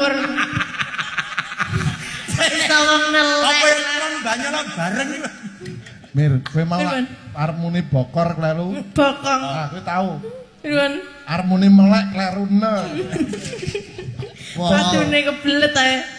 lumpur. Tawang nelek. Apa yang banyak bareng iki. Mir, kowe mau arep muni bokor kleru. Bokong. Ah, kowe tahu. Nuwun. Arep muni melek klerune. Patune kebelet ae.